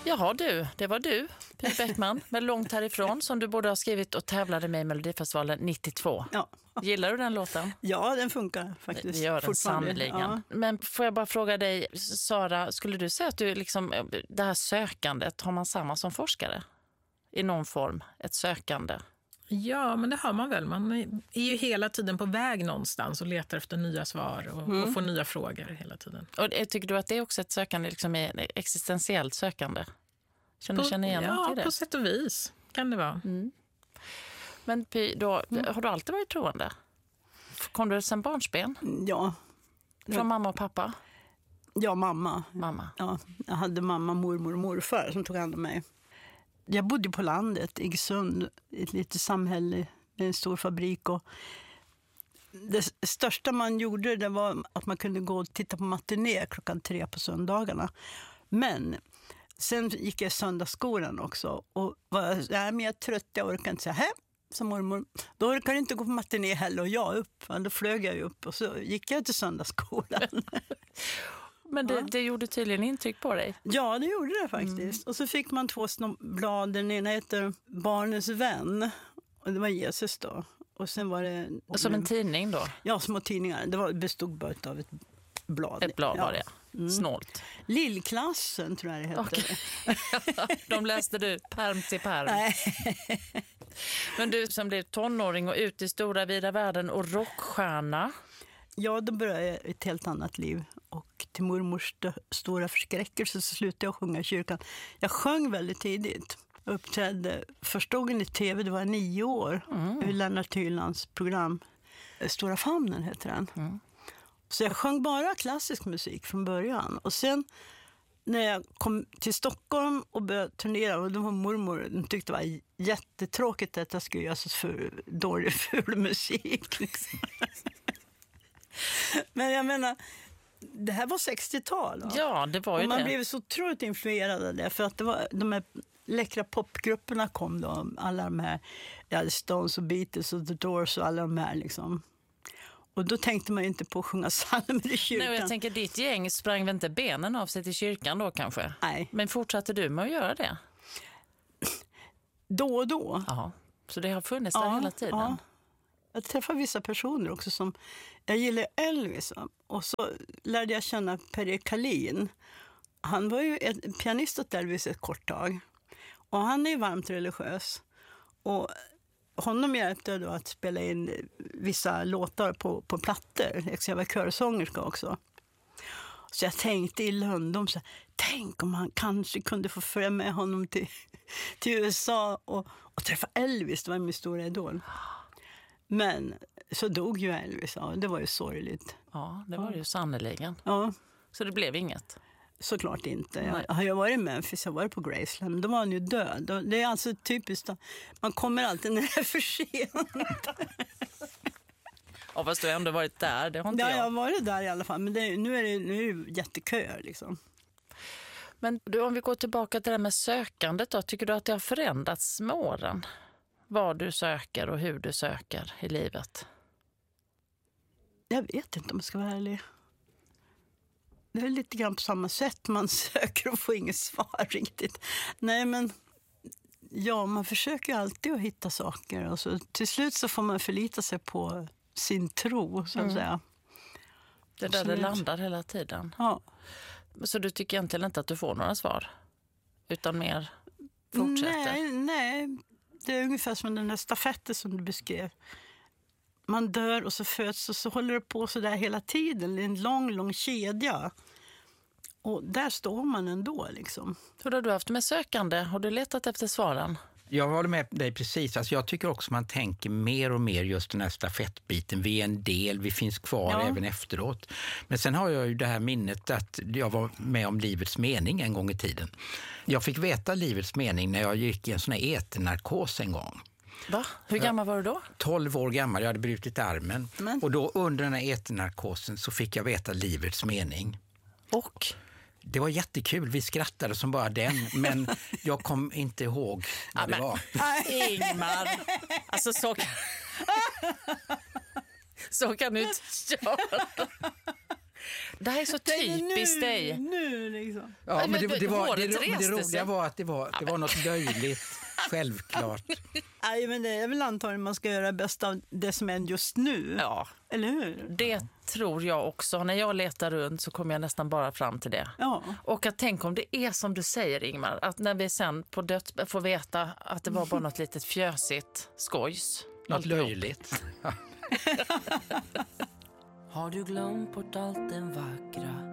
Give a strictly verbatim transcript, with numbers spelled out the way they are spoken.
Jaha du, det var du, Py Bäckman, men långt härifrån som du borde ha skrivit och tävlade med i Melodifestivalen nittiotvå. Ja. Gillar du den låten? Ja, den funkar faktiskt. Det gör den sannoliken. Ja. Men får jag bara fråga dig, Sara, skulle du säga att du liksom, det här sökandet, har man samma som forskare? I någon form, ett sökande? Ja, men det har man väl. Man är ju hela tiden på väg någonstans och letar efter nya svar och, mm. och får nya frågor hela tiden. Och tycker du att det är också ett sökande, liksom är existentiellt sökande? Känner du känna igen ja, något i det? Ja, på sätt och vis kan det vara. Mm. Men Py, då, mm. har du alltid varit troende? Kom du sedan barnsben? Ja. Från mamma och pappa? Ja, mamma. Mamma. Ja, jag hade mamma, mormor och morfar som tog hand om mig. Jag bodde på landet, Iggesund, ett litet samhälle med en stor fabrik. Och det största man gjorde det var att man kunde gå och titta på matiné klockan tre på söndagarna. Men sen gick jag söndagsskolan också. Och var jag, men jag är trött, jag orkar inte säga hej. Som mormor, då orkar jag inte gå på matiné heller och jag upp. Då flög jag upp och så gick jag till söndagsskolan. Men det, ja. det gjorde tydligen intryck på dig. Ja, det gjorde det faktiskt. Mm. Och så fick man två små blad. Den ena heter Barnens vän. Och det var Jesus då. Och sen var det... Som en tidning då? Ja, små tidningar. Det var, bestod bara av ett blad. Ett blad ja. var det, mm. Snålt. Lillklassen tror jag det hette. Okay. De läste du perm till perm. Nej. Men du som blev tonåring och ut i stora vida världen och rockstjärna. Ja, då började jag ett helt annat liv. Och till mormors stora förskräckelse så slutade jag sjunga i kyrkan. Jag sjöng väldigt tidigt. Jag uppträdde första gången i tv, det var nio år. Mm. I Lennart Hylands program. Stora famnen heter den. Mm. Så jag sjöng bara klassisk musik från början. Och sen när jag kom till Stockholm och började turnera, och då var mormor, den tyckte det var jättetråkigt att jag skulle göra så för dålig ful musik. Liksom. Men jag menar, det här var sextiotal. Va? Ja, det var ju och man det. blev så otroligt influerad av det. För att det var, de här läckra popgrupperna kom då. Alla de här, ja, Stones och Beatles och The Doors och alla de här liksom. Och då tänkte man ju inte på att sjunga psalmer i kyrkan. Nej, jag tänker ditt gäng sprang väl inte benen av sig till kyrkan då kanske? Nej. Men fortsatte du med att göra det? Då och då. Ja, så det har funnits där ja, hela tiden. Ja. Jag träffade vissa personer också som... Jag gillar Elvis. Och så lärde jag känna Per Kalin. Han var ju ett pianist åt Elvis ett kort tag. Och han är ju varmt religiös. Och honom hjälpte då att spela in vissa låtar på, på plattor. Jag var körsångerska också. Så jag tänkte i London, så, tänk om han kanske kunde få följa med honom till, till U S A och, och träffa Elvis. Det var min stora idol. Men så dog ju Elvis, ja, det var ju sorgligt. Ja, det var ju sannoliken. Ja. Så det blev inget? Såklart inte. Jag har ju varit i Memphis, jag har varit på Graceland. Då var han ju död. Det är alltså typiskt att man kommer alltid när det är för sent. Ja, fast du har ändå varit där, det har inte ja, jag. jag har varit där i alla fall, men det, nu är det, nu är det jätteköer liksom. Men du, om vi går tillbaka till det med sökandet då, tycker du att det har förändrats med åren? Vad du söker och hur du söker i livet? Jag vet inte om jag ska vara ärlig. Det är lite grann på samma sätt man söker och får inget svar riktigt. Nej, men ja, man försöker ju alltid att hitta saker. Och så, till slut så får man förlita sig på sin tro, så att mm. säga. Det är där det landar hela tiden. Ja. Så du tycker egentligen inte att du får några svar? Utan mer fortsätter? Nej, nej. Det är ungefär som den där stafetten som du beskrev. Man dör och så föds och så håller det på så där hela tiden. Det är en lång, lång kedja. Och där står man ändå liksom. Hur har du haft med sökande? Har du letat efter svaren? Jag håller med dig precis. Alltså jag tycker också man tänker mer och mer just den här stafettbiten. Vi är en del, vi finns kvar ja. även efteråt. Men sen har jag ju det här minnet att jag var med om livets mening en gång i tiden. Jag fick veta livets mening när jag gick i en sån här eternarkos en gång. Va? Hur gammal var du då? tolv år gammal, jag hade brutit armen. Men. Och då under den här eternarkosen så fick jag veta livets mening. Och? Det var jättekul, vi skrattade som bara den, men jag kom inte ihåg vad ja, det var. Ingmar, alltså så kan, så kan du inte köra. Det här är så typiskt dig. Nu liksom. Ja, men det, det, var, det, Håret det, det reste roliga sig. var att det var, det var något löjligt, självklart. Nej, men det är väl antagligen man ska göra bäst av det som är just nu. Ja, Eller hur? det tror jag också. När jag letar runt så kommer jag nästan bara fram till det. Ja. Och att tänk om det är som du säger, Ingmar, att när vi sen på döds får veta att det var bara något litet fjösigt skojs. Något Alltihop. löjligt. Har du glömt bort allt det vackra